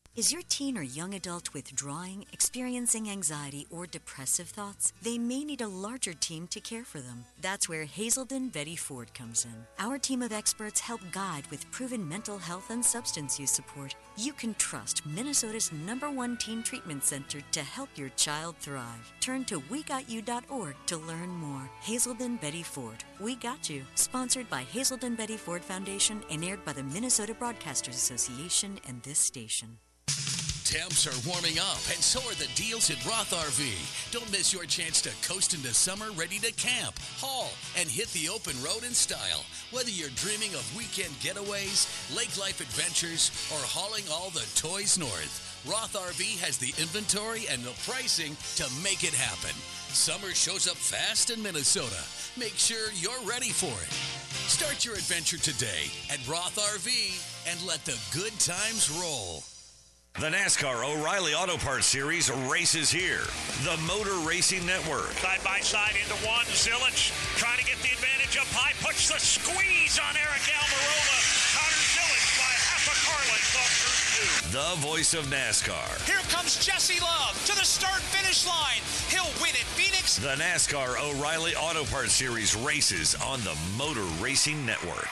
Is your teen or young adult withdrawing, experiencing anxiety, or depressive thoughts? They may need a larger team to care for them. That's where Hazelden Betty Ford comes in. Our team of experts help guide with proven mental health and substance use support. You can trust Minnesota's #1 teen treatment center to help your child thrive. Turn to WeGotYou.org to learn more. Hazelden Betty Ford. We Got You. Sponsored by Hazelden Betty Ford Foundation and aired by the Minnesota Broadcasters Association and this station. Temps are warming up, and so are the deals at Roth RV. Don't miss your chance to coast into summer ready to camp, haul, and hit the open road in style. Whether you're dreaming of weekend getaways, lake life adventures, or hauling all the toys north, Roth RV has the inventory and the pricing to make it happen. Summer shows up fast in Minnesota. Make sure you're ready for it. Start your adventure today at Roth RV and let the good times roll. The NASCAR O'Reilly Auto Parts Series races here. The Motor Racing Network. Side by side into one. Zilich trying to get the advantage up high. Puts the squeeze on Eric Almirola. Connor Zilich by half a car length off turn 2. The voice of NASCAR. Here comes Jesse Love to the start-finish line. He'll win at Phoenix. The NASCAR O'Reilly Auto Parts Series races on the Motor Racing Network.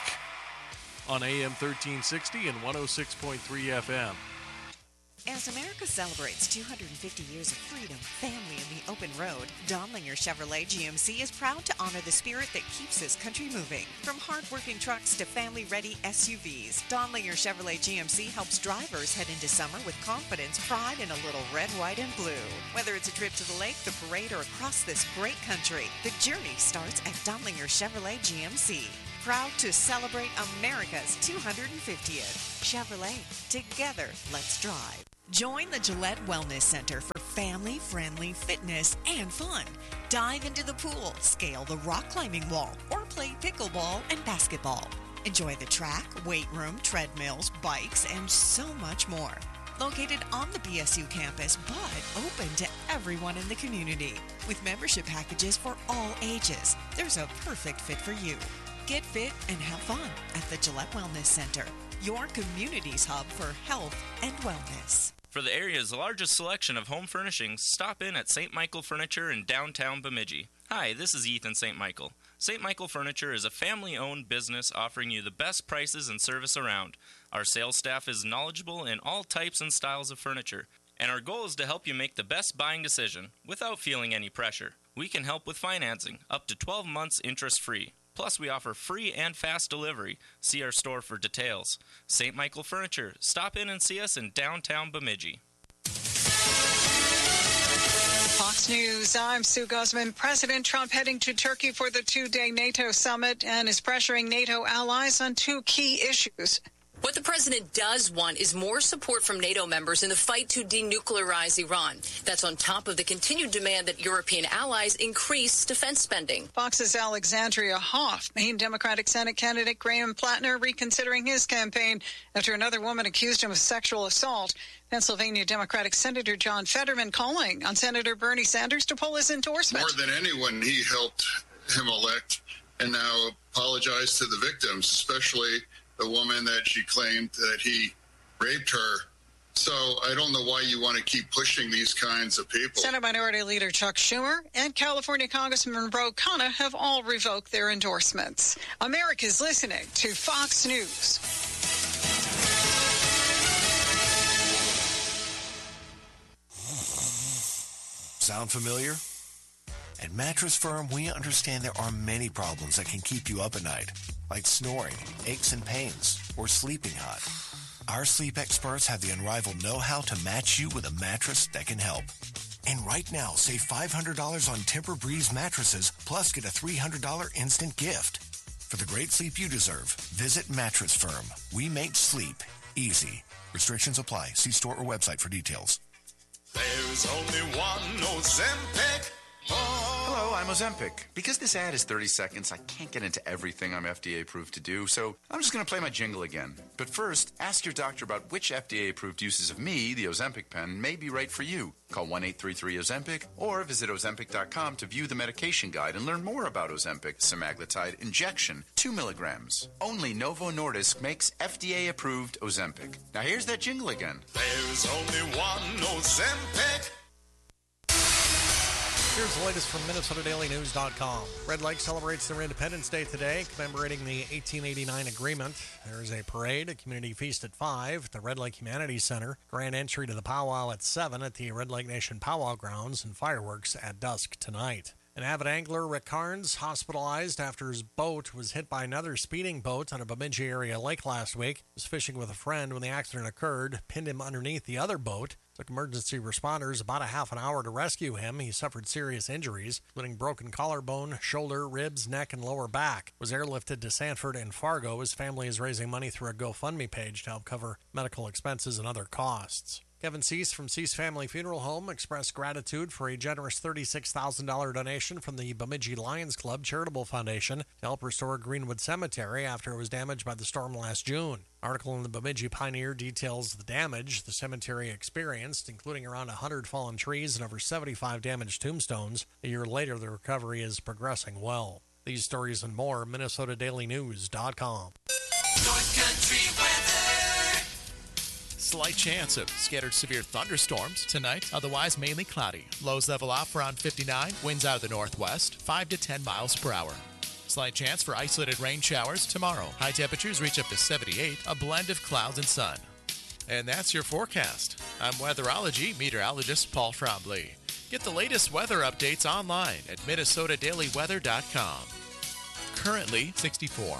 On AM 1360 and 106.3 FM. As America celebrates 250 years of freedom, family, and the open road, Donlinger Chevrolet GMC is proud to honor the spirit that keeps this country moving. From hard-working trucks to family-ready SUVs, Donlinger Chevrolet GMC helps drivers head into summer with confidence, pride, and a little red, white, and blue. Whether it's a trip to the lake, the parade, or across this great country, the journey starts at Donlinger Chevrolet GMC. Proud to celebrate America's 250th. Chevrolet, together, let's drive. Join the Gillette Wellness Center for family-friendly fitness and fun. Dive into the pool, scale the rock climbing wall, or play pickleball and basketball. Enjoy the track, weight room, treadmills, bikes, and so much more. Located on the BSU campus, but open to everyone in the community. With membership packages for all ages, there's a perfect fit for you. Get fit and have fun at the Gillette Wellness Center, your community's hub for health and wellness. For the area's largest selection of home furnishings, stop in at St. Michael Furniture in downtown Bemidji. Hi, this is Ethan St. Michael. St. Michael Furniture is a family-owned business offering you the best prices and service around. Our sales staff is knowledgeable in all types and styles of furniture, and our goal is to help you make the best buying decision without feeling any pressure. We can help with financing, up to 12 months interest-free. Plus, we offer free and fast delivery. See our store for details. St. Michael Furniture. Stop in and see us in downtown Bemidji. Fox News, I'm Sue Guzman. President Trump heading to Turkey for the two-day NATO summit and is pressuring NATO allies on two key issues. What the president does want is more support from NATO members in the fight to denuclearize Iran. That's on top of the continued demand that European allies increase defense spending. Fox's Alexandria Hoff, Maine Democratic Senate candidate Graham Plattner reconsidering his campaign after another woman accused him of sexual assault. Pennsylvania Democratic Senator John Fetterman calling on Senator Bernie Sanders to pull his endorsement. More than anyone, he helped him elect and now apologize to the victims, especially the woman that she claimed that he raped her. So I don't know why you want to keep pushing these kinds of people. Senate Minority Leader Chuck Schumer and California Congressman Ro Khanna have all revoked their endorsements. America's listening to Fox News. Sound familiar? At Mattress Firm, we understand there are many problems that can keep you up at night, like snoring, aches and pains, or sleeping hot. Our sleep experts have the unrivaled know-how to match you with a mattress that can help. And right now, save $500 on Tempur-Breeze mattresses, plus get a $300 instant gift. For the great sleep you deserve, visit Mattress Firm. We make sleep easy. Restrictions apply. See store or website for details. There's only one Ozempic. Hello, I'm Ozempic. Because this ad is 30 seconds, I can't get into everything I'm FDA approved to do, so I'm just going to play my jingle again. But first, ask your doctor about which FDA approved uses of me, the Ozempic pen, may be right for you. Call 1-833-OZEMPIC or visit Ozempic.com to view the medication guide and learn more about Ozempic semaglutide injection, 2 milligrams. Only Novo Nordisk makes FDA approved Ozempic. Now here's that jingle again. There's only one Ozempic. Here's the latest from MinnesotaDailyNews.com. Red Lake celebrates their Independence Day today, commemorating the 1889 agreement. There's a parade, a community feast at 5 at the Red Lake Humanities Center, grand entry to the powwow at 7 at the Red Lake Nation Powwow Grounds, and fireworks at dusk tonight. An avid angler, Rick Carnes, hospitalized after his boat was hit by another speeding boat on a Bemidji area lake last week. He was fishing with a friend when the accident occurred, pinned him underneath the other boat. Took emergency responders about a half an hour to rescue him. He suffered serious injuries, including broken collarbone, shoulder, ribs, neck, and lower back. Was airlifted to Sanford and Fargo. His family is raising money through a GoFundMe page to help cover medical expenses and other costs. Kevin Cease from Cease Family Funeral Home expressed gratitude for a generous $36,000 donation from the Bemidji Lions Club Charitable Foundation to help restore Greenwood Cemetery after it was damaged by the storm last June. Article in the Bemidji Pioneer details the damage the cemetery experienced, including around 100 fallen trees and over 75 damaged tombstones. A year later, the recovery is progressing well. These stories and more, MinnesotaDailyNews.com. North Country weather. Slight chance of scattered severe thunderstorms tonight, otherwise mainly cloudy. Lows level off around 59, winds out of the northwest, 5 to 10 miles per hour. Slight chance for isolated rain showers tomorrow. High temperatures reach up to 78, a blend of clouds and sun. And that's your forecast. I'm weatherology meteorologist Paul Trombley. Get the latest weather updates online at MinnesotaDailyWeather.com. Currently 64.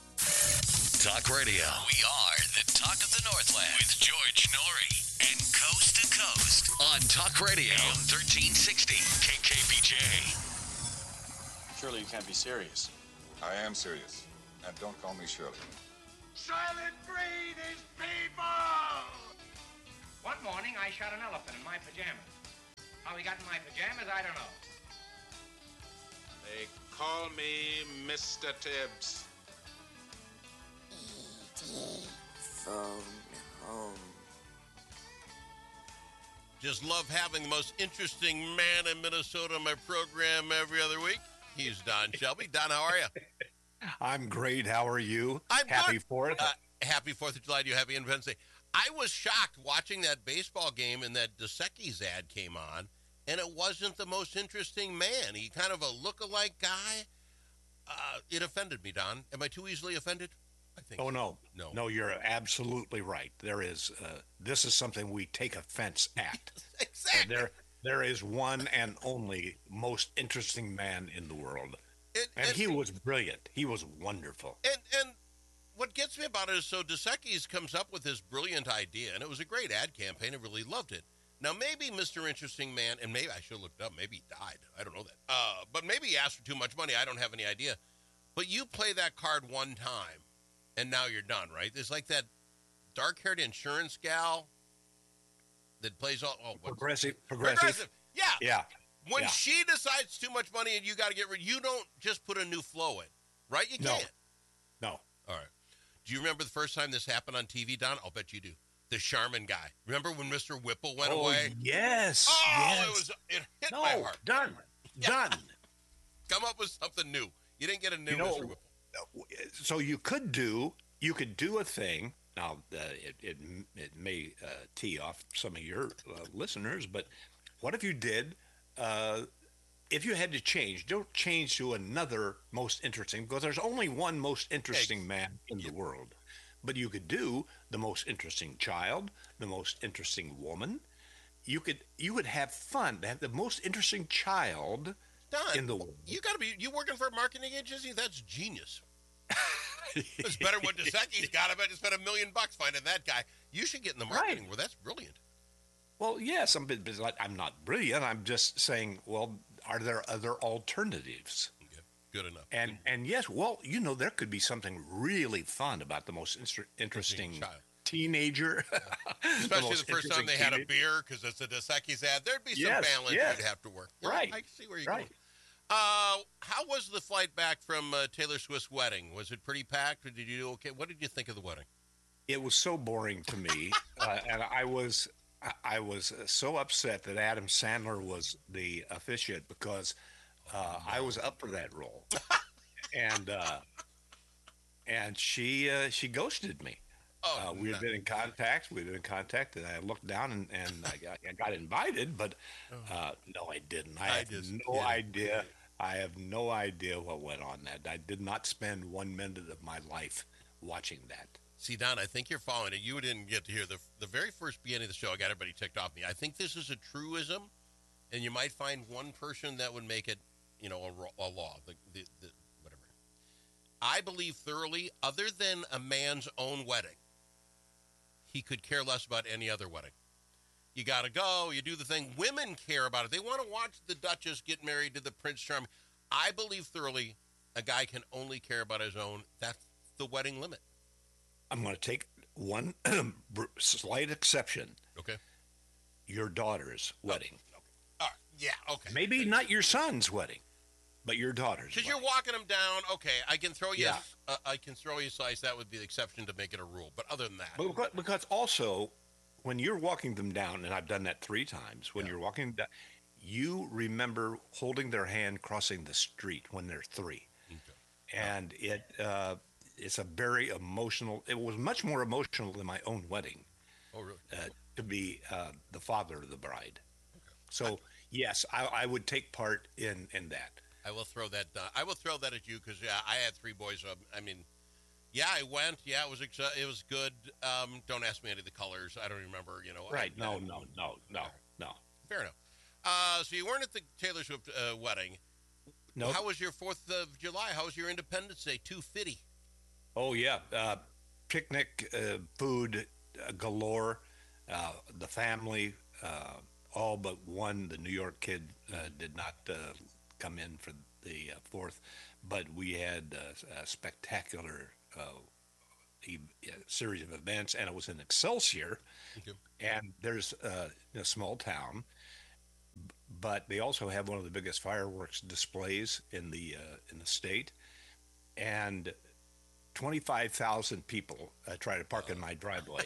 Talk Radio. We are the talk of the Northland with George Norrie and Coast to Coast on Talk Radio 1360 KKBJ. Surely you can't be serious. I am serious. And don't call me Shirley. Silent breed is people! One morning, I shot an elephant in my pajamas. How he got in my pajamas, I don't know. They call me Mr. Tibbs. Phone home. Just love having the most interesting man in Minnesota on my program every other week. He's Don Shelby. Don, how are you? I'm great. How are you? I'm Happy good. 4th. Happy 4th of July to you. Happy Independence Day. I was shocked watching that baseball game and that Dos Equis ad came on, and it wasn't the most interesting man. He kind of a look-alike guy. It offended me, Don. Am I too easily offended? I think. Oh, no. No, you're absolutely right. There is, this is something we take offense at. Exactly. There is one and only most interesting man in the world. And he was brilliant. He was wonderful. And what gets me about it is, so Dos Equis comes up with this brilliant idea, and it was a great ad campaign. I really loved it. Now, maybe Mr. Interesting Man, and maybe I should have looked it up. Maybe he died. I don't know that. But maybe he asked for too much money. I don't have any idea. But you play that card one time, and now you're done, right? There's like that dark-haired insurance gal that plays all... Progressive. Yeah. When she decides too much money and you got to get rid, you don't just put a new flow in, right? You can't. No. All right. Do you remember the first time this happened on TV, Don? I'll bet you do. The Charmin guy. Remember when Mr. Whipple went away? Yes. Oh, yes. It hit my heart. Done. Come up with something new. You didn't get a new Mr. Whipple. So you could do a thing. Now, it may tee off some of your listeners, but what if you did, if you had to change, don't change to another most interesting, because there's only one most interesting man in the world. But you could do the most interesting child, the most interesting woman. You would have fun to have the most interesting child in the world. You working for a marketing agency? That's genius. It's better what Dos Equis got. I bet you spent $1 million finding that guy. You should get in the marketing where that's brilliant. Well, yes, I'm not brilliant. I'm just saying, well, are there other alternatives? Okay. Good enough. And yes, well, there could be something really fun about the most interesting teenager. Especially the first time they had a beer, because it's a Dos Equis ad. There'd be some balance you'd have to work. Right. I see where you're going. How was the flight back from Taylor Swift's wedding? Was it pretty packed, or did you do okay? What did you think of the wedding? It was so boring to me, and I was so upset that Adam Sandler was the officiant because I was up for that role, and she ghosted me. We had been in contact. And I looked down and I got invited, but no, I didn't. I have no idea. I have no idea what went on that. I did not spend 1 minute of my life watching that. See, Don, I think you're following it. You didn't get to hear the very first beginning of the show. I got everybody ticked off me. I think this is a truism, and you might find one person that would make it, a law. The whatever. I believe thoroughly, other than a man's own wedding, he could care less about any other wedding. You got to go. You do the thing. Women care about it. They want to watch the Duchess get married to the Prince Charming. I believe thoroughly a guy can only care about his own. That's the wedding limit. I'm going to take one slight exception. Okay. Your daughter's wedding. Okay. All right. Yeah, okay. Maybe not your son's wedding, but your daughter's. Because you're walking them down. Okay, I can throw you. I can throw you a slice. That would be the exception to make it a rule. But other than that, because also, when you're walking them down, and I've done that 3 times. When you're walking them down, you remember holding their hand crossing the street when they're 3, and it's a very emotional. It was much more emotional than my own wedding. Oh, really? To be the father of the bride. Okay. So yes, I would take part in that. I will throw that. I will throw that at you because I had 3 boys. I mean, I went. Yeah, it was good. Don't ask me any of the colors. I don't remember. Right? No. Fair enough. So you weren't at the Taylor Swift wedding. No. How was your 4th of July? How was your Independence Day? 250. Oh yeah, picnic, food galore. The family, all but one, the New York kid, did not come in for the 4th, but we had a spectacular series of events, and it was in Excelsior, and there's a small town, but they also have one of the biggest fireworks displays in the state, and 25,000 people try to park in my driveway.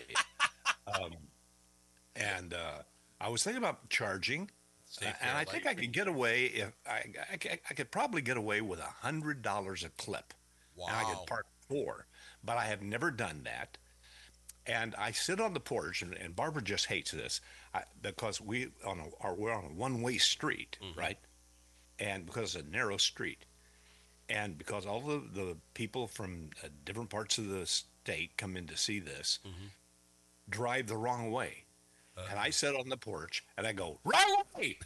And I was thinking about charging, and I think I could get away if I could probably get away with $100 a clip. Wow. And I could park 4, but I have never done that. And I sit on the porch, and Barbara just hates this because we're on a one-way street, right? And because it's a narrow street. And because all the people from different parts of the state come in to see this, drive the wrong way. And I sit on the porch, and I go, wrong way!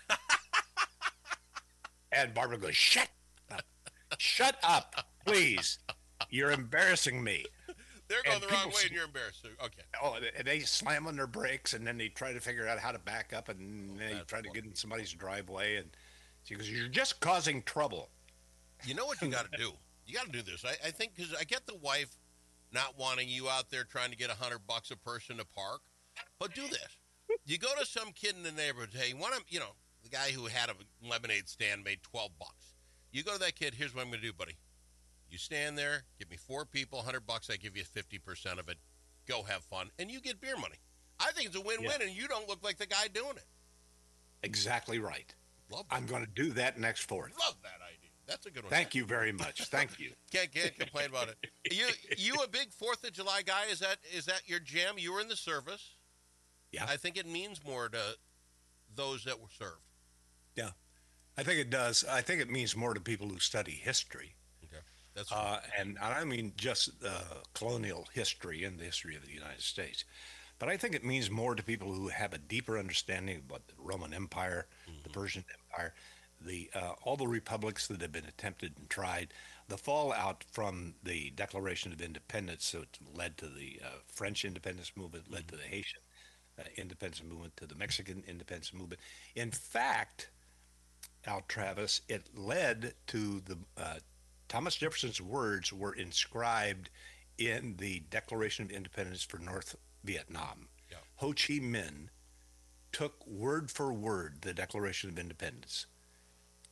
And Barbara goes, shut up, please. You're embarrassing me. They're going the wrong way, and you're embarrassed. Okay. Oh, and they slam on their brakes, and then they try to figure out how to back up, and they try to get in somebody's driveway. And she goes, you're just causing trouble. You know what you got to do? You got to do this. I think because I get the wife not wanting you out there trying to get $100 a person to park, but do this. You go to some kid in the neighborhood. Hey, the guy who had a lemonade stand made $12. You go to that kid. Here's what I'm going to do, buddy. You stand there. Give me 4 people, $100. I give you 50% of it. Go have fun, and you get beer money. I think it's a win-win, and you don't look like the guy doing it. Exactly right. Love that. I'm going to do that next 4th. Love that idea. That's a good one. Thank you very much. Thank you. Can't complain about it. You a big 4th of July guy? Is that your jam? You were in the service. Yeah. I think it means more to those that were served. Yeah, I think it does. I think it means more to people who study history. Okay, that's and I don't mean just colonial history and the history of the United States, but I think it means more to people who have a deeper understanding of what the Roman Empire, the Persian Empire, all the republics that have been attempted and tried, the fallout from the Declaration of Independence, so it led to the French independence movement, led to the Haitian independence movement, to the Mexican independence movement. In fact, Al Travis, it led to the Thomas Jefferson's words were inscribed in the Declaration of Independence for North Vietnam. Yeah. Ho Chi Minh took word for word the Declaration of Independence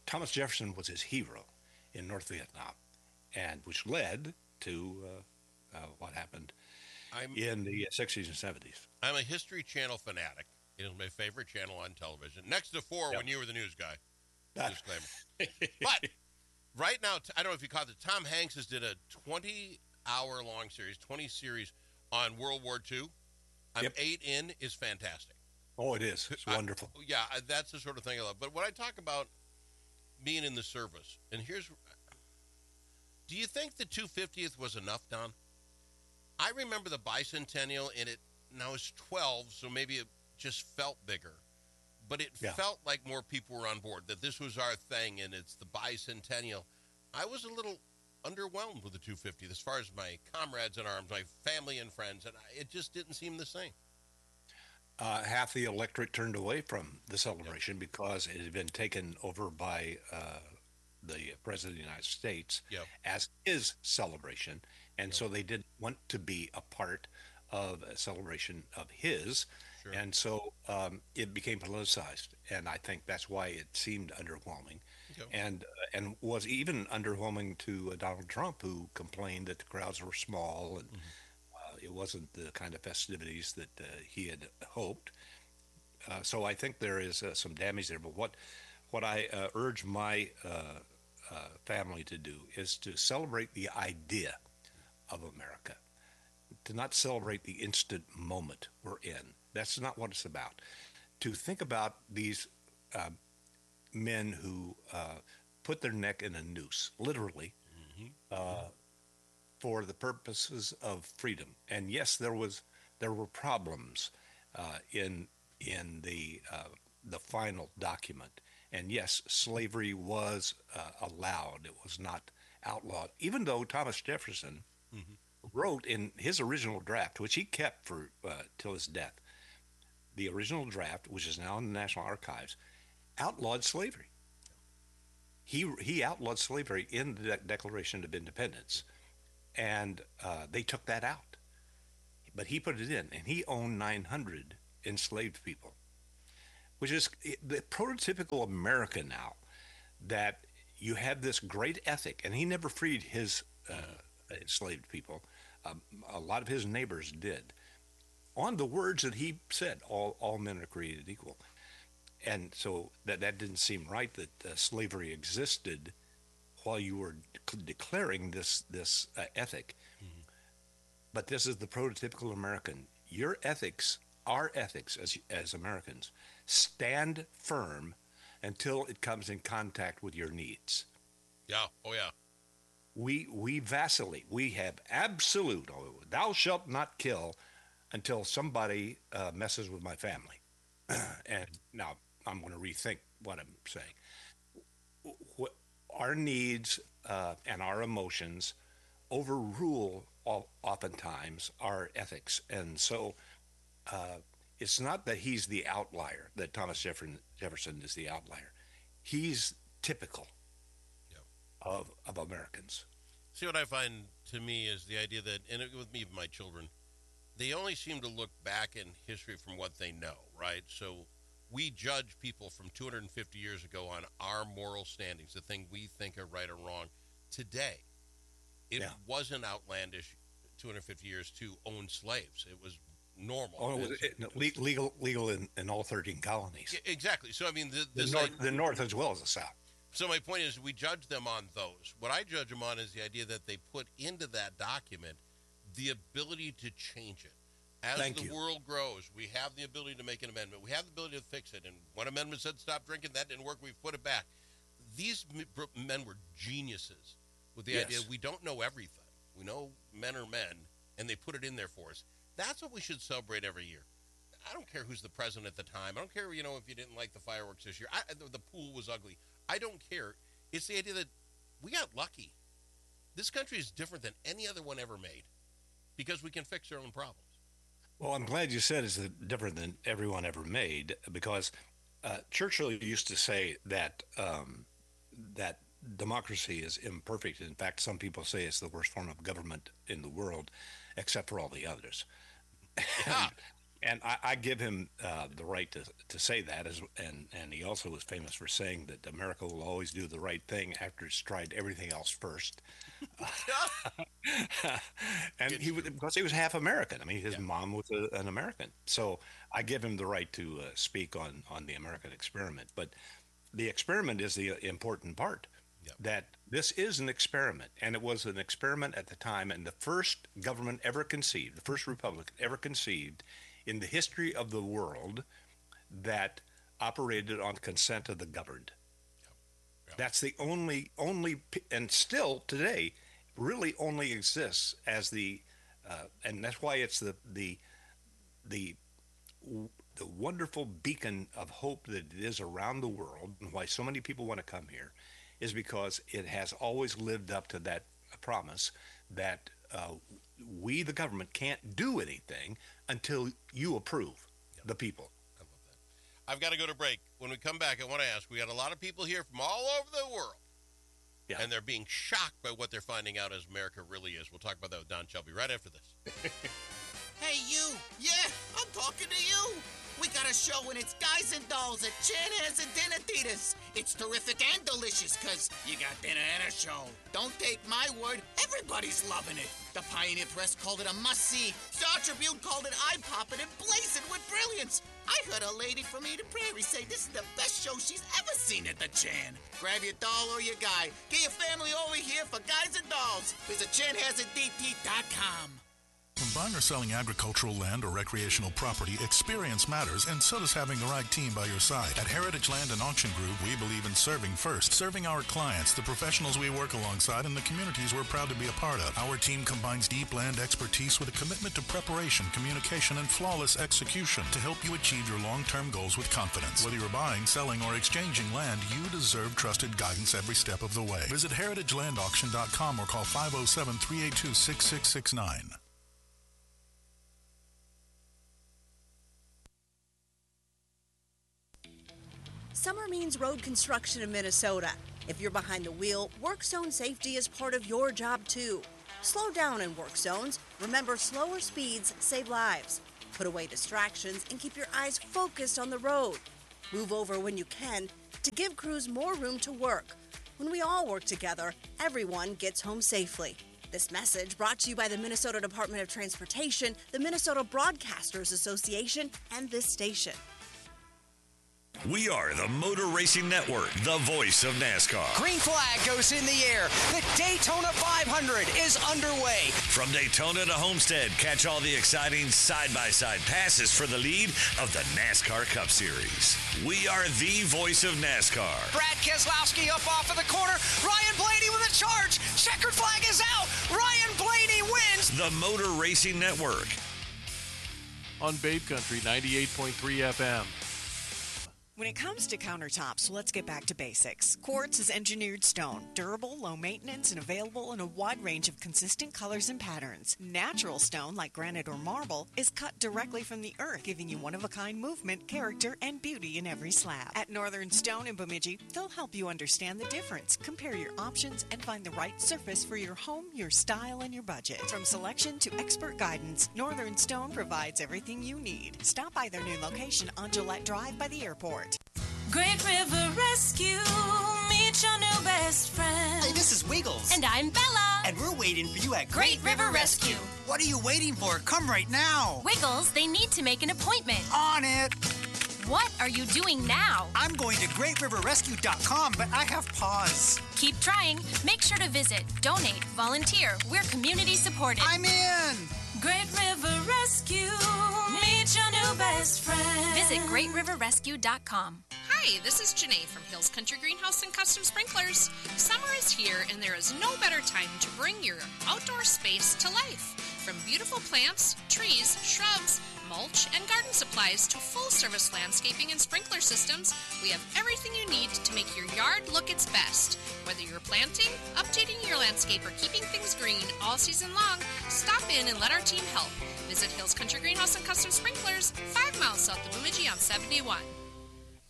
Thomas Jefferson was his hero in North Vietnam, and which led to what happened in the 60s and 70s. I'm a History Channel fanatic. It is my favorite channel on television, next to 4 when you were the news guy. Disclaimer. But right now, I don't know if you caught it, Tom Hanks has did a 20-hour-long series, 20 series on World War II. I'm 8 in, is fantastic. Oh, it is. It's wonderful. That's the sort of thing I love. But when I talk about being in the service, and here's, do you think the 250th was enough, Don? I remember the bicentennial, and it now is 12, so maybe it just felt bigger. But it felt like more people were on board, that this was our thing, and it's the bicentennial. I was a little underwhelmed with the 250th as far as my comrades in arms, my family and friends, and it just didn't seem the same. Half the electorate turned away from the celebration because it had been taken over by the President of the United States as his celebration, and so they didn't want to be a part of a celebration of his, and so it became politicized, and I think that's why it seemed underwhelming, and was even underwhelming to Donald Trump, who complained that the crowds were small and it wasn't the kind of festivities that he had hoped. So I think there is some damage there. But what I urge my family to do is to celebrate the idea of America, to not celebrate the instant moment we're in. That's not what it's about. To think about these men who put their neck in a noose, literally, for the purposes of freedom. And yes, there were problems in the final document. And yes, slavery was allowed; it was not outlawed. Even though Thomas Jefferson wrote in his original draft, which he kept for till his death, the original draft, which is now in the National Archives, outlawed slavery. He outlawed slavery in the Declaration of Independence. And they took that out. But he put it in, and he owned 900 enslaved people, which is the prototypical American now, that you have this great ethic, and he never freed his enslaved people. A lot of his neighbors did, on the words that he said, all men are created equal. And so that didn't seem right, that slavery existed while you were declaring this ethic. But this is the prototypical American. Your ethics, our ethics as Americans, stand firm until it comes in contact with your needs. Yeah. Oh, yeah. We vacillate. We have absolute, thou shalt not kill, until somebody messes with my family. And now I'm going to rethink what I'm saying. Our needs and our emotions overrule oftentimes our ethics. And so it's not that he's the outlier, that Thomas Jefferson is the outlier. He's typical of Americans. See, what I find to me is the idea that, and with me, my children, they only seem to look back in history from what they know, right? So we judge people from 250 years ago on our moral standings, the thing we think are right or wrong. Today, it wasn't outlandish 250 years to own slaves. It was normal. Oh, it was legal in all 13 colonies. Yeah, exactly. So, I mean, the North as well as the South. So my point is, we judge them on those. What I judge them on is the idea that they put into that document the ability to change it. As the world grows, we have the ability to make an amendment. We have the ability to fix it. And one amendment said stop drinking. That didn't work. We've put it back. These men were geniuses with the idea we don't know everything. We know men are men, and they put it in there for us. That's what we should celebrate every year. I don't care who's the president at the time. I don't care, if you didn't like the fireworks this year. The pool was ugly. I don't care. It's the idea that we got lucky. This country is different than any other one ever made because we can fix our own problems. Well, I'm glad you said it's different than everyone ever made, because Churchill used to say that that democracy is imperfect. In fact, some people say it's the worst form of government in the world, except for all the others. And I give him the right to say that, and he also was famous for saying that America will always do the right thing after it's tried everything else first. And because he was half American. I mean, his mom was an American. So I give him the right to speak on the American experiment. But the experiment is the important part. That this is an experiment, and it was an experiment at the time, and the first government ever conceived, the first republic ever conceived in the history of the world that operated on consent of the governed. That's the only, and still today, really only exists as the, and that's why it's the wonderful beacon of hope that it is around the world, and why so many people want to come here, is because it has always lived up to that promise that we, the government, can't do anything until you approve the people. I love that. I've got to go to break. When we come back, I want to ask, we got a lot of people here from all over the world, and they're being shocked by what they're finding out as America really is. We'll talk about that with Don Shelby right after this. Hey, you. Yeah, I'm talking to you. We got a show and it's Guys and Dolls at Chanhassen and Dinner-Theaters. It's terrific and delicious because you got dinner and a show. Don't take my word. Everybody's loving it. The Pioneer Press called it a must-see. Star Tribune called it eye-popping and blazing with brilliance. I heard a lady from Eden Prairie say this is the best show she's ever seen at the Chan. Grab your doll or your guy. Get your family over here for Guys and Dolls. Visit ChanhassenDT.com. When buying or selling agricultural land or recreational property, experience matters, and so does having the right team by your side. At Heritage Land and Auction Group, we believe in serving first, serving our clients, the professionals we work alongside, and the communities we're proud to be a part of. Our team combines deep land expertise with a commitment to preparation, communication, and flawless execution to help you achieve your long-term goals with confidence. Whether you're buying, selling, or exchanging land, you deserve trusted guidance every step of the way. Visit heritagelandauction.com or call 507-382-6669. Summer means road construction in Minnesota. If you're behind the wheel, work zone safety is part of your job too. Slow down in work zones. Remember, slower speeds save lives. Put away distractions and keep your eyes focused on the road. Move over when you can to give crews more room to work. When we all work together, everyone gets home safely. This message brought to you by the Minnesota Department of Transportation, the Minnesota Broadcasters Association, and this station. We are the Motor Racing Network, the voice of NASCAR. Green flag goes in the air. The Daytona 500 is underway. From Daytona to Homestead, catch all the exciting side-by-side passes for the lead of the NASCAR Cup Series. We are the voice of NASCAR. Brad Keselowski up off of the corner. Ryan Blaney with a charge. Checkered flag is out. Ryan Blaney wins. The Motor Racing Network. On Babe Country 98.3 FM. When it comes to countertops, let's get back to basics. Quartz is engineered stone, durable, low maintenance, and available in a wide range of consistent colors and patterns. Natural stone, like granite or marble, is cut directly from the earth, giving you one-of-a-kind movement, character, and beauty in every slab. At Northern Stone in Bemidji, they'll help you understand the difference, compare your options, and find the right surface for your home, your style, and your budget. From selection to expert guidance, Northern Stone provides everything you need. Stop by their new location on Gillette Drive by the airport. Great River Rescue, meet your new best friend. Hey, this is Wiggles. And I'm Bella. And we're waiting for you at Great River Rescue. What are you waiting for? Come right now. Wiggles, they need to make an appointment. On it. What are you doing now? I'm going to GreatRiverRescue.com, but I have pause. Keep trying. Make sure to visit, donate, volunteer. We're community supported. I'm in. Great River Rescue, meet your new best friend. Visit GreatRiverRescue.com. Hi, this is Janae from Hills Country Greenhouse and Custom Sprinklers. Summer is here, and there is no better time to bring your outdoor space to life. From beautiful plants, trees, shrubs, mulch, and garden supplies to full-service landscaping and sprinkler systems, we have everything you need to make your yard look its best. Whether you're planting, updating your landscape, or keeping things green all season long, stop in and let our team help. Visit Hills Country Greenhouse and Custom Sprinklers, 5 miles south of Bemidji on 71.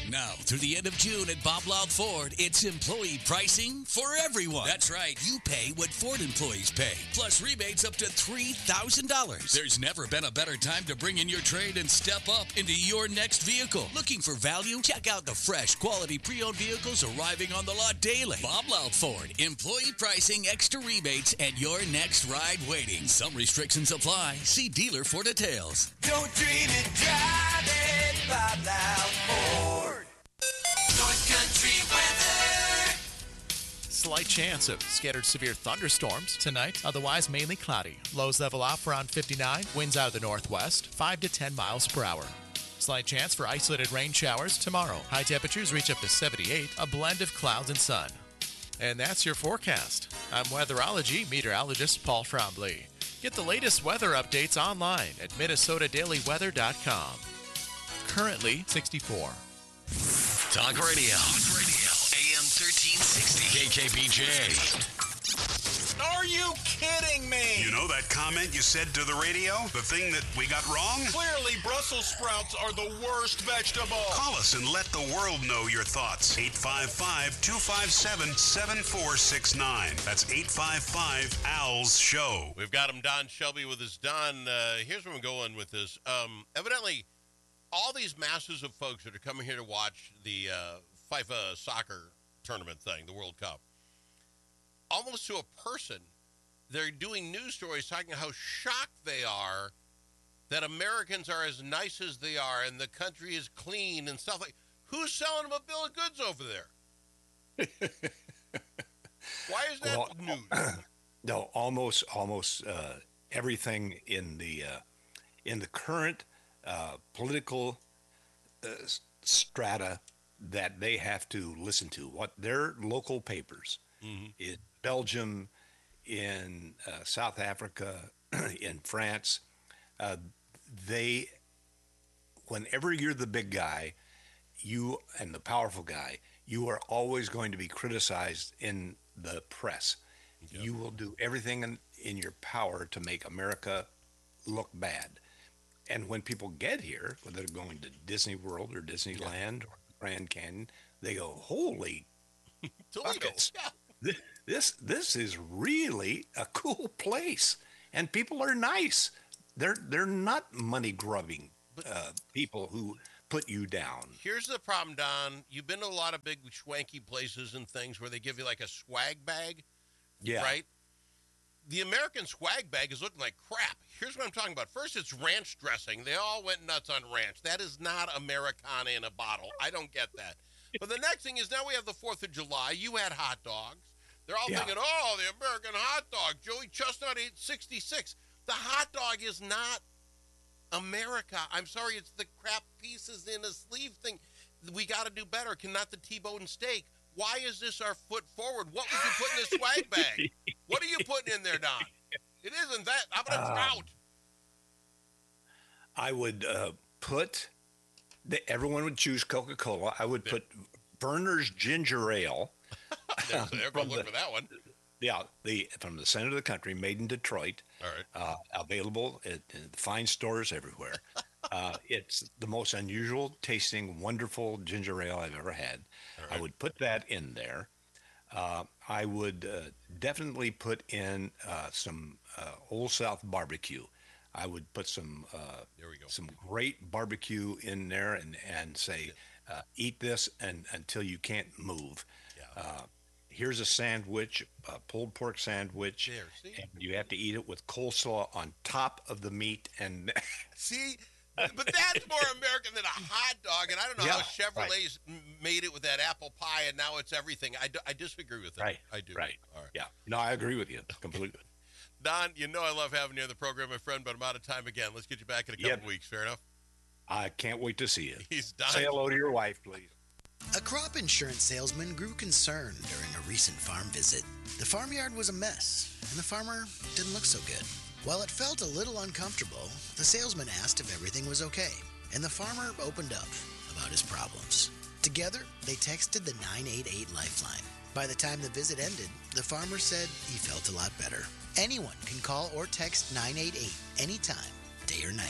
Now, through the end of June at Bob Loud Ford, it's employee pricing for everyone. That's right. You pay what Ford employees pay, plus rebates up to $3,000. There's never been a better time to bring in your trade and step up into your next vehicle. Looking for value? Check out the fresh, quality pre-owned vehicles arriving on the lot daily. Bob Loud Ford. Employee pricing, extra rebates, and your next ride waiting. Some restrictions apply. See dealer for details. Don't dream it, drive it, Bob Loud Ford. North Country weather. Slight chance of scattered severe thunderstorms tonight, otherwise mainly cloudy. Lows level off around 59, winds out of the northwest, 5 to 10 miles per hour. Slight chance for isolated rain showers tomorrow. High temperatures reach up to 78, a blend of clouds and sun. And that's your forecast. I'm weatherology meteorologist Paul Trombley. Get the latest weather updates online at minnesotadailyweather.com. Currently 64. Talk Radio. AM 1360. KKBJ. Are you kidding me? You know that comment you said to the radio? The thing that we got wrong? Clearly, Brussels sprouts are the worst vegetable. Call us and let the world know your thoughts. 855-257-7469. That's 855-ALS-SHOW. We've got him, Don Shelby, with us. Don, here's where I'm going with this. Evidently, all these masses of folks that are coming here to watch the FIFA soccer tournament thing, the World Cup, almost to a person, they're doing news stories talking how shocked they are that Americans are as nice as they are and the country is clean and stuff like. Who's selling them a bill of goods over there? Why is that news? No, almost everything in the current political strata that they have to listen to, what their local papers in Belgium, in South Africa, in France, whenever you're the big guy, you and the powerful guy, you are always going to be criticized in the press. Yep. You will do everything in your power to make America look bad. And when people get here, whether they're going to Disney World or Disneyland or Grand Canyon, they go, holy buckets. This is really a cool place. And people are nice. They're not money-grubbing people who put you down. Here's the problem, Don. You've been to a lot of big swanky places and things where they give you like a swag bag. Yeah. Right? The American swag bag is looking like crap. Here's what I'm talking about. First, it's ranch dressing. They all went nuts on ranch. That is not Americana in a bottle. I don't get that. But the next thing is now we have the 4th of July. You had hot dogs. They're all thinking, oh, the American hot dog. Joey Chestnut ate 66. The hot dog is not America. I'm sorry, it's the crap pieces in a sleeve thing. We got to do better. Cannot the T-bone steak? Why is this our foot forward? What would you put in this swag bag? What are you putting in there, Don? It isn't that. How about a trout? I would put, everyone would choose Coca-Cola. I would put Berner's Ginger Ale. They're going to look for that one. Yeah, from the center of the country, made in Detroit. All right. Available in fine stores everywhere. It's the most unusual tasting, wonderful ginger ale I've ever had. Right. I would put that in there. I would definitely put in some Old South barbecue. I would put some great barbecue in there and say, eat this until you can't move. Yeah. Here's a sandwich, a pulled pork sandwich, and you have to eat it with coleslaw on top of the meat. And see, but that's more American than a hot dog. And I don't know how Chevrolet's made it with that apple pie, and now it's everything. I disagree with that. Right. I do. Right. All right. Yeah. No, I agree with you completely. Don, you know I love having you on the program, my friend, but I'm out of time again. Let's get you back in a couple weeks. Fair enough? I can't wait to see you. He's dying. Say hello to your wife, please. A crop insurance salesman grew concerned during a recent farm visit. The farmyard was a mess, and the farmer didn't look so good. While it felt a little uncomfortable, the salesman asked if everything was okay, and the farmer opened up about his problems. Together, they texted the 988 Lifeline. By the time the visit ended, the farmer said he felt a lot better. Anyone can call or text 988 anytime, day or night.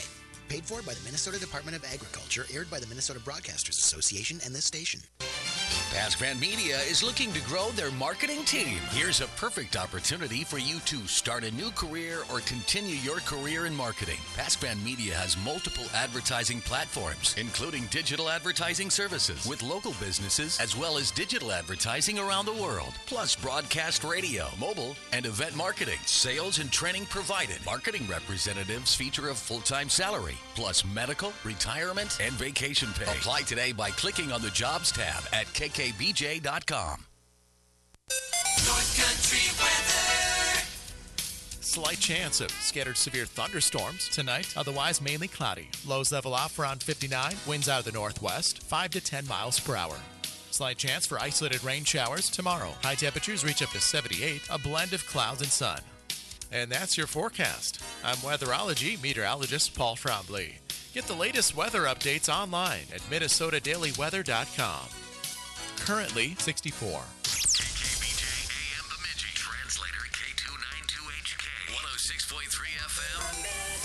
Paid for by the Minnesota Department of Agriculture, aired by the Minnesota Broadcasters Association and this station. Pasquan Media is looking to grow their marketing team. Here's a perfect opportunity for you to start a new career or continue your career in marketing. Pasquan Media has multiple advertising platforms, including digital advertising services with local businesses, as well as digital advertising around the world, plus broadcast radio, mobile, and event marketing. Sales and training provided. Marketing representatives feature a full-time salary, plus medical, retirement, and vacation pay. Apply today by clicking on the Jobs tab at kkbj.com. North Country weather. Slight chance of scattered severe thunderstorms tonight, otherwise mainly cloudy. Lows level off around 59, winds out of the northwest, 5 to 10 miles per hour. Slight chance for isolated rain showers tomorrow. High temperatures reach up to 78, a blend of clouds and sun. And that's your forecast. I'm weatherology meteorologist Paul Trombley. Get the latest weather updates online at minnesotadailyweather.com. Currently 64. KKBJ AM Bemidji. Translator K292HK. 106.3 FM.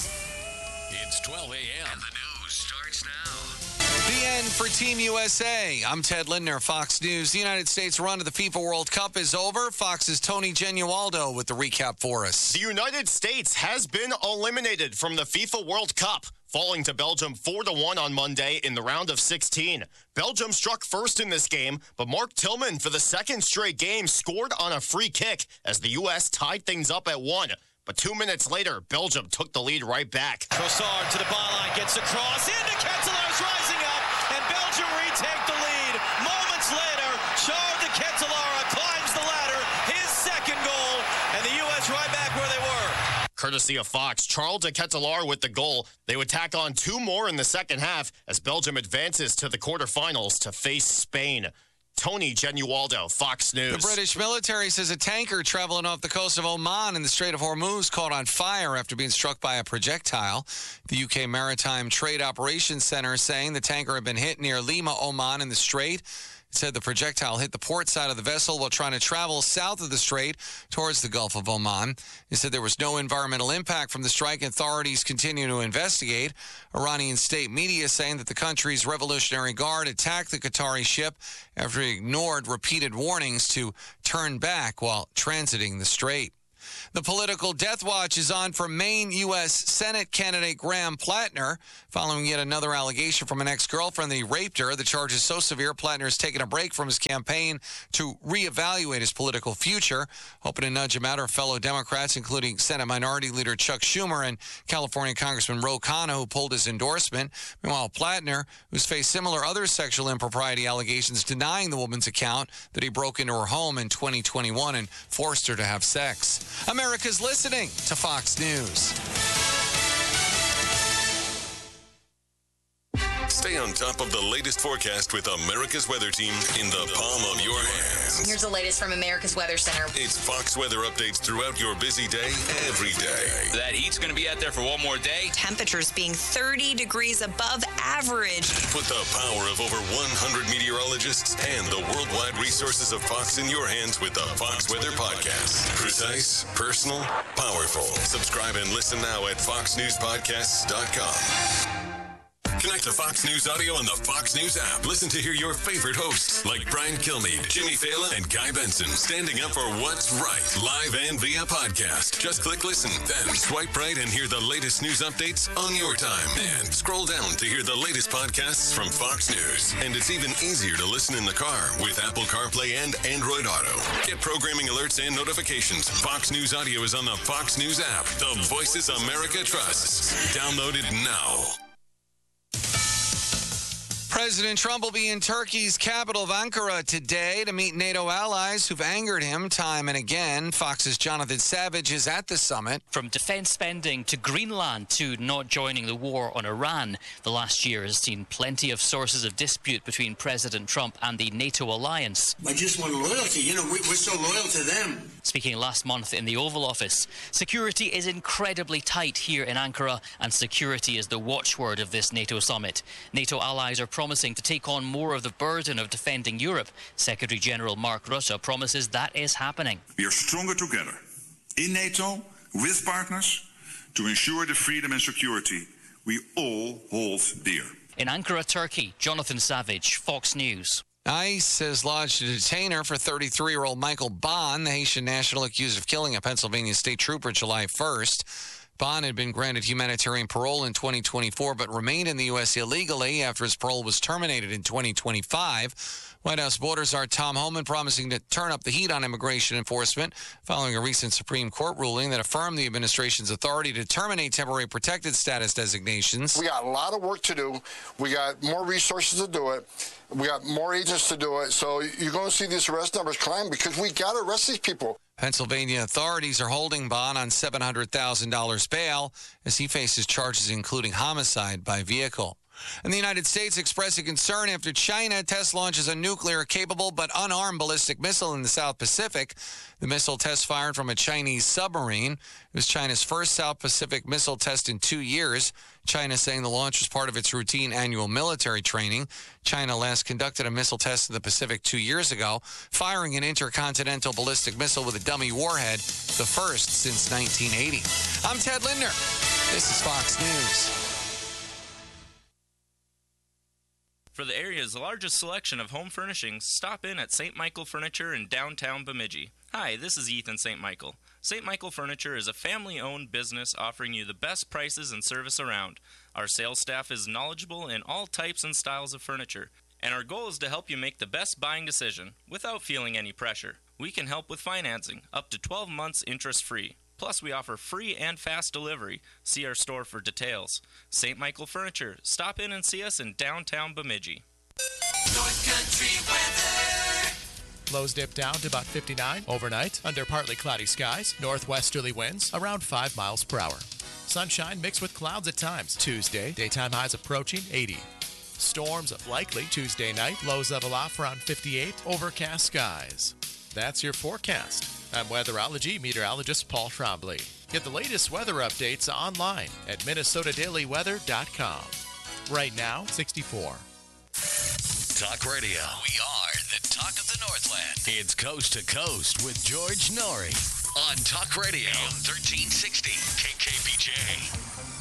It's 12 a.m. And the news starts now. The end for Team USA. I'm Ted Lindner, Fox News. The United States run to the FIFA World Cup is over. Fox's Tony Genualdo with the recap for us. The United States has been eliminated from the FIFA World Cup, falling to Belgium 4-1 on Monday in the round of 16. Belgium struck first in this game, but Mark Tillman for the second straight game scored on a free kick as the U.S. tied things up at 1. But 2 minutes later, Belgium took the lead right back. Trossard to the byline, gets across, into Ketelaer's rising up, and Belgium retake the lead. Moments later, Charles de Ketelaere climbs the ladder, his second goal, and the U.S. right back where they were. Courtesy of Fox, Charles de Ketelaere with the goal. They would tack on 2 more in the second half as Belgium advances to the quarterfinals to face Spain. Tony Genualdo, Fox News. The British military says a tanker traveling off the coast of Oman in the Strait of Hormuz caught on fire after being struck by a projectile. The UK Maritime Trade Operations Center saying the tanker had been hit near Lima, Oman in the Strait. It said the projectile hit the port side of the vessel while trying to travel south of the strait towards the Gulf of Oman. It said there was no environmental impact from the strike. Authorities continue to investigate. Iranian state media saying that the country's Revolutionary Guard attacked the Qatari ship after it ignored repeated warnings to turn back while transiting the strait. The political death watch is on for Maine U.S. Senate candidate Graham Plattner following yet another allegation from an ex-girlfriend that he raped her. The charge is so severe, Plattner has taken a break from his campaign to reevaluate his political future, hoping to nudge him out. Her fellow Democrats, including Senate Minority Leader Chuck Schumer and California Congressman Ro Khanna, who pulled his endorsement. Meanwhile, Plattner, who's faced similar other sexual impropriety allegations, denying the woman's account that he broke into her home in 2021 and forced her to have sex. America's listening to Fox News. Stay on top of the latest forecast with America's Weather Team in the palm of your hands. Here's the latest from America's Weather Center. It's Fox weather updates throughout your busy day, every day. That heat's going to be out there for one more day. Temperatures being 30 degrees above average. Put the power of over 100 meteorologists and the worldwide resources of Fox in your hands with the Fox Weather Podcast. Precise, personal, powerful. Subscribe and listen now at foxnewspodcasts.com. Connect to Fox News Audio on the Fox News app. Listen to hear your favorite hosts like Brian Kilmeade, Jimmy Fallon, and Guy Benson standing up for what's right, live and via podcast. Just click listen, then swipe right and hear the latest news updates on your time. And scroll down to hear the latest podcasts from Fox News. And it's even easier to listen in the car with Apple CarPlay and Android Auto. Get programming alerts and notifications. Fox News Audio is on the Fox News app. The voices America trusts. Download it now. President Trump will be in Turkey's capital of Ankara today to meet NATO allies who've angered him time and again. Fox's Jonathan Savage is at the summit. From defense spending to Greenland to not joining the war on Iran, the last year has seen plenty of sources of dispute between President Trump and the NATO alliance. I just want loyalty. You know, we're so loyal to them. Speaking last month in the Oval Office, security is incredibly tight here in Ankara, and security is the watchword of this NATO summit. NATO allies are promising to take on more of the burden of defending Europe. Secretary General Mark Rutte promises that is happening. We are stronger together in NATO with partners to ensure the freedom and security we all hold dear. In Ankara, Turkey, Jonathan Savage, Fox News. ICE has lodged a detainer for 33-year-old Michael Bond, the Haitian national accused of killing a Pennsylvania state trooper July 1st. Bond had been granted humanitarian parole in 2024, but remained in the U.S. illegally after his parole was terminated in 2025. White House Border Czar Tom Homan promising to turn up the heat on immigration enforcement following a recent Supreme Court ruling that affirmed the administration's authority to terminate temporary protected status designations. We got a lot of work to do. We got more resources to do it. We got more agents to do it. So you're going to see these arrest numbers climb because we got to arrest these people. Pennsylvania authorities are holding Bond on $700,000 bail as he faces charges including homicide by vehicle. And the United States expressing concern after China test launches a nuclear-capable but unarmed ballistic missile in the South Pacific. The missile test fired from a Chinese submarine. It was China's first South Pacific missile test in 2 years. China saying the launch was part of its routine annual military training. China last conducted a missile test in the Pacific 2 years ago, firing an intercontinental ballistic missile with a dummy warhead, the first since 1980. I'm Ted Lindner. This is Fox News. For the area's largest selection of home furnishings, stop in at St. Michael Furniture in downtown Bemidji. Hi, this is Ethan St. Michael. St. Michael Furniture is a family-owned business offering you the best prices and service around. Our sales staff is knowledgeable in all types and styles of furniture, and our goal is to help you make the best buying decision without feeling any pressure. We can help with financing, up to 12 months interest-free. Plus, we offer free and fast delivery. See our store for details. St. Michael Furniture. Stop in and see us in downtown Bemidji. North Country weather. Lows dip down to about 59 overnight under partly cloudy skies. Northwesterly winds around 5 miles per hour. Sunshine mixed with clouds at times. Tuesday, daytime highs approaching 80. Storms likely Tuesday night. Lows level off around 58. Overcast skies. That's your forecast. I'm weatherology meteorologist Paul Trombley. Get the latest weather updates online at minnesotadailyweather.com. Right now, 64. Talk Radio. We are the talk of the Northland. It's Coast to Coast with George Norrie on Talk Radio 1360 KKPJ.